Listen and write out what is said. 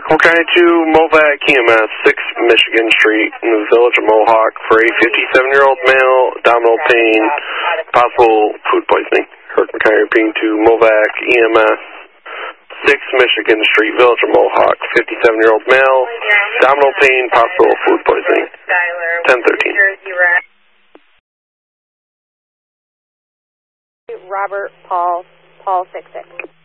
Okay, to Movac EMS, 6 Michigan Street in the village of Mohawk for a 57-year-old male, abdominal pain, possible food poisoning. Okay, repeating to Movac EMS, 6 Michigan Street, village of Mohawk, 57-year-old male, abdominal pain, possible food poisoning. 1013. Robert, Paul 66.